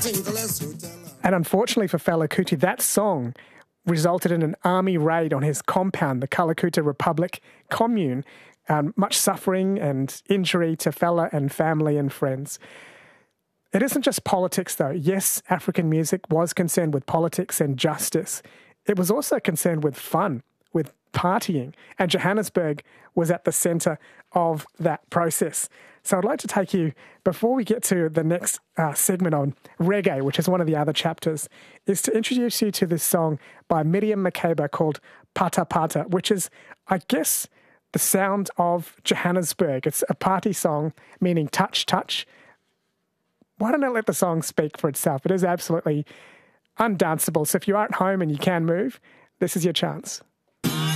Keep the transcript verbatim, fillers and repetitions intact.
And unfortunately for Fela Kuti, that song resulted in an army raid on his compound, the Kalakuta Republic commune, um, much suffering and injury to Fela and family and friends. It isn't just politics, though. Yes, African music was concerned with politics and justice. It was also concerned with fun, with partying, and Johannesburg was at the centre of that process. So I'd like to take you, before we get to the next uh, segment on reggae, which is one of the other chapters, is to introduce you to this song by Miriam Makeba called Pata Pata, which is, I guess, the sound of Johannesburg. It's a party song meaning touch, touch. Why don't I let the song speak for itself? It is absolutely undanceable. So if you are at home and you can move, this is your chance.